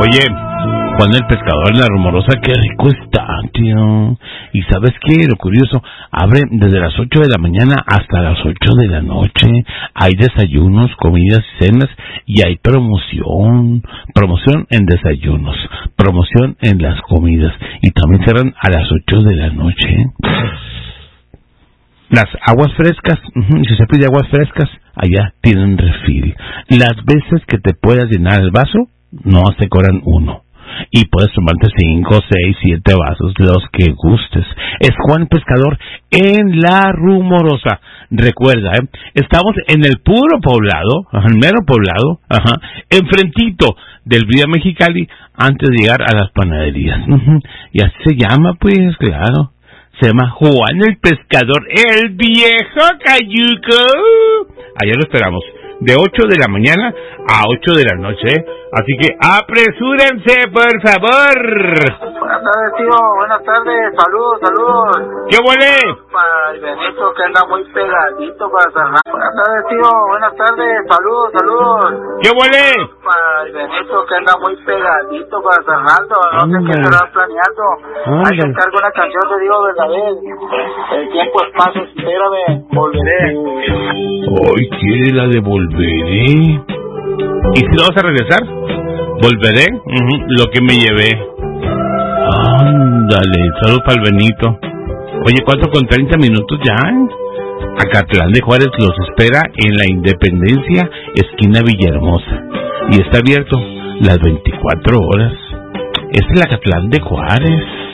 Oye, Juan el Pescador en La Rumorosa, qué rico está, tío. Y ¿sabes qué? Lo curioso, abre desde las 8 de la mañana hasta las 8 de la noche. Hay desayunos, comidas y cenas, y hay promoción. Promoción en desayunos, promoción en las comidas, y también cierran a las 8 de la noche. Las aguas frescas, si se pide aguas frescas, allá tienen refil. Las veces que te puedas llenar el vaso, no te cobran uno. Y puedes tomarte 5, 6, 7 vasos, los que gustes. Es Juan Pescador en La Rumorosa. Recuerda, estamos en el puro poblado, el mero poblado, enfrentito del Villa Mexicali, antes de llegar a las panaderías. Y así se llama, pues, claro. Se llama Juan el Pescador, el viejo cayuco. Allá lo esperamos, de 8 de la mañana a 8 de la noche. Así que apresúrense, por favor. Buenas tardes, tío. Buenas tardes. Saludos. ¿Qué huele? Para el Benito, que anda muy pegadito para Fernando. Buenas tardes, tío. Buenas tardes. Saludos. ¿Qué huele? Para el Benito, que anda muy pegadito para Fernando. No sé qué estará planeando. Hay que cargar una canción, te digo verdadero. El tiempo es paso, espérame, volveré. Hoy quiere la de volveré. ¿Y si no vas a regresar? Volveré, lo que me llevé. Ándale, saludos para el Benito. Oye, 4:30 ya. Acatlán de Juárez los espera en la Independencia, esquina Villahermosa. Y está abierto las 24 horas. Es el Acatlán de Juárez.